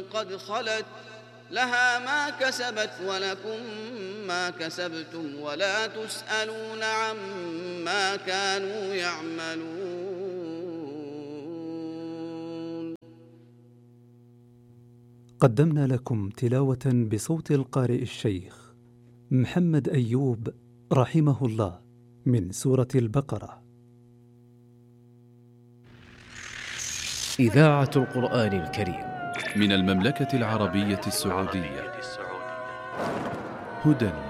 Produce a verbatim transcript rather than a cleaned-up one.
قد خلت لها ما كسبت ولكم ما كسبتم ولا تسألون عما كانوا يعملون. قدمنا لكم تلاوة بصوت القارئ الشيخ محمد أيوب رحمه الله من سورة البقرة. إذاعة القرآن الكريم من المملكة العربية السعودية. هدى